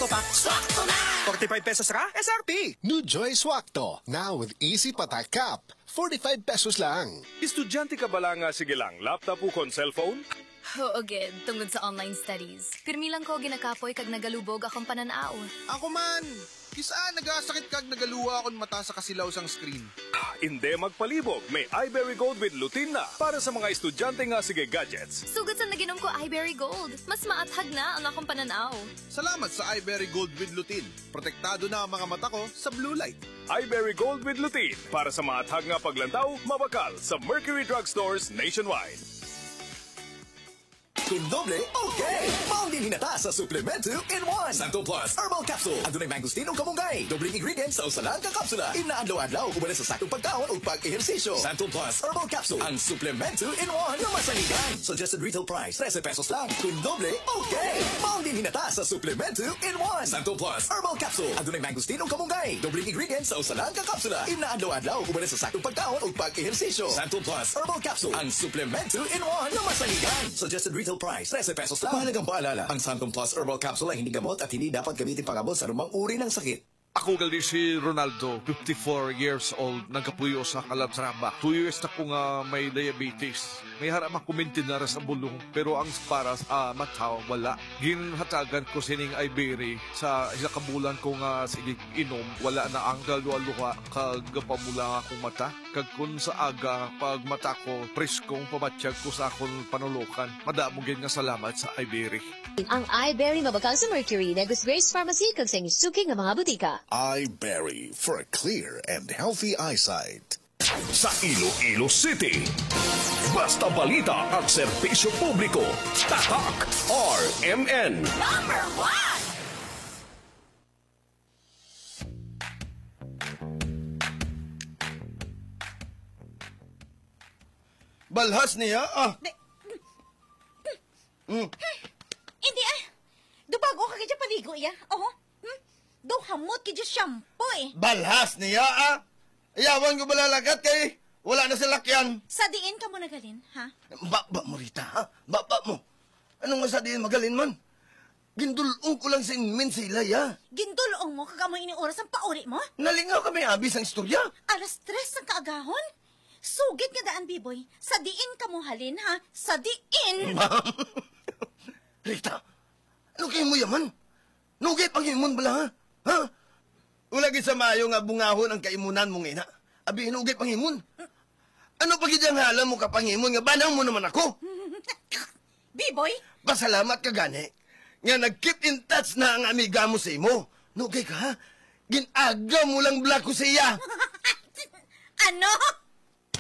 Swakto pa. Swakto na! 45 pesos ra, SRP. New Joy Swakto, now with Easy Patak Cap. 45 pesos lang. Estudyante ka ba lang nga sige lang, laptop o kon cellphone? Oo, gid, tungod sa online studies. Pirmi lang ko ginakapoy kag nagalubog akong pananaw. Ako man! Kisa nagasakit kag nagaluwa akong mata sa kasilaw sang screen. Hindi magpalibog, may iBerry Gold with lutein na para sa mga estudyante nga sige gadgets. Sugod sa naginom ko iBerry Gold, mas maathag na ang akong pananaw. Salamat sa iBerry Gold with lutein. Protektado na ang mga mata ko sa blue light. iBerry Gold with lutein para sa maathag nga paglantaw, mabakal sa Mercury Drugstores nationwide. Doble, okay! Maundin hinata sa Supplemento in 1. Santo Plus Herbal Capsule. Adunay mangosteen o kamunggay. Dobling ingredients sa usalan ka kapsula. Inaadlaw-adlaw ubara sa sakong pagkaon o pag-ehersisyo. Santo Plus Herbal Capsule. Ang Supplemento in 1 na masanigan. Suggested retail price, 13 pesos lang. Doble, okay! Maundin hinata sa Supplemento in 1. Santo Plus Herbal Capsule. Adunay mangosteen o kamunggay. Dobling ingredients sa usalan ka kapsula. Inaadlaw-adlaw ubara sa sakong pagkaon o pag-ehersisyo. Santo Plus Herbal Capsule. Ang Supplemento in 1 na masanigan. Suggested retail price, 13 pesos lang. Mahalagang paalala, ang Santum Plus Herbal Capsule ay hindi gamot at hindi dapat gamitin pangabot sa rumang uri ng sakit. Ako gali si Ronaldo, 54 years old, nagkapuyo sa Calatrava. 2 years na ko nga may diabetes. May harap ako maintinar sa bulong, pero ang para sa mata, wala. Ginhatagan ko sining Ibery sa isa kabulan ko nga sige inom, wala na ang galuwa-luha kag pamula akong mata. Kag kun sa aga, pag mata ko, preskong pamatsyag ko sa akong panulukan. Madamugin nga salamat sa Ibery. Ang iBerry mabakal sa Mercury, Negus Grace Pharmacy, kag sa inyong suking nga mga butika. iBerry for a clear and healthy eyesight. Sa Iloilo City, basta balita at serbisyo publiko, Tatak RMN. Number 1! Balhas niya, Hindi Dubago ka kaya paligo iya. Daw hamot kaya shampoo Balhas niya, Iyawan ko balalagat kay wala na sa lakyan. Sa diin ka mo nagalin, ha? Baba mo, Rita, ha? Baba mo. Anong nga sa diin magalin man? Gindulong ko lang sa inmin sa ilaya. Gindulong mo kagamoy ini oras ang pauri mo? Nalingaw kami abis ang istorya. Alas 3 ang kaagahon? Sugit nga daan, Biboy. Sa diin ka mo halin, ha? Sa diin! Ma'am. Rita, ano kayo mo yaman? Nugay pang himon bala, ha? Ha? Ulagi sa mayo nga bungahon ang kaimunan mong ina. Abi, nugay pang himon. Ano pa gidyang halam mo kapangimon nga banang mo naman ako? Biboy? Pasalamat ka gani. Nga nag-keep in touch na ang amiga mo sa imo. Nugay ka, ha? Ginaga mo lang black ko sa iya. Ano?